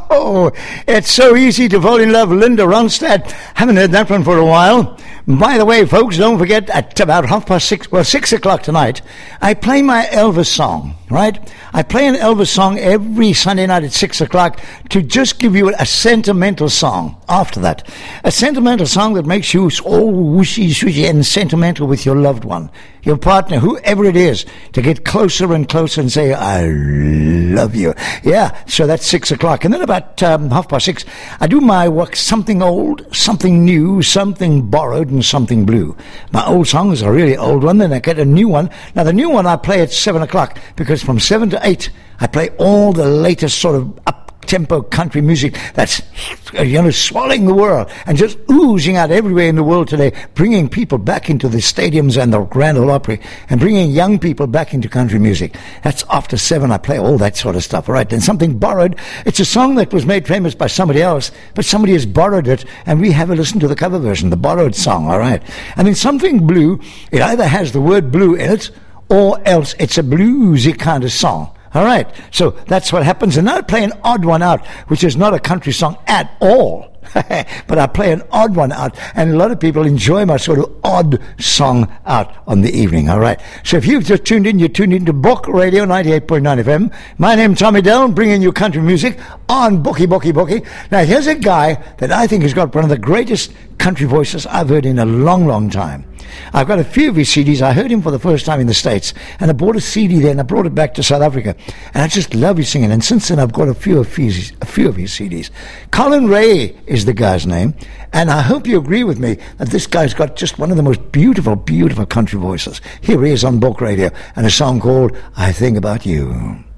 Oh, it's so easy to fall in love. Linda Ronstadt. Haven't heard that one for a while. By the way, folks, don't forget at about 6 o'clock tonight, I play my Elvis song, right? I play an Elvis song every Sunday night at 6 o'clock to just give you a sentimental song after that. A sentimental song that makes you all whooshy and sentimental with your loved one, your partner, whoever it is, to get closer and closer and say, I love you. Yeah, so that's 6 o'clock. And then about 6:30, I do my work, something old, something new, something borrowed, and something blue. My old song is a really old one, then I get a new one. Now, the new one I play at 7 o'clock, because from 7 to 8, I play all the latest sort of up-tempo country music that's, swallowing the world and just oozing out everywhere in the world today, bringing people back into the stadiums and the Grand Ole Opry and bringing young people back into country music. That's after 7. I play all that sort of stuff, all right? And something borrowed, it's a song that was made famous by somebody else, but somebody has borrowed it, and we have a listen to the cover version, the borrowed song, all right? And then something blue, it either has the word blue in it, or else it's a bluesy kind of song. All right, so that's what happens. And now I play an odd one out, which is not a country song at all. But I play an odd one out, and a lot of people enjoy my sort of odd song out on the evening, all right? So if you've just tuned in, you're tuned in to Book Radio 98.9 FM. My name's Tommy Dell, bringing you country music on Bookie. Now, here's a guy that I think has got one of the greatest country voices I've heard in a long, long time. I've got a few of his CDs. I heard him for the first time in the States, and I bought a CD there, and I brought it back to South Africa. And I just love his singing, and since then I've got a few of his CDs. Colin Ray is the guy's name, and I hope you agree with me that this guy's got just one of the most beautiful, beautiful country voices. Here he is on Book Radio, and a song called I Think About You.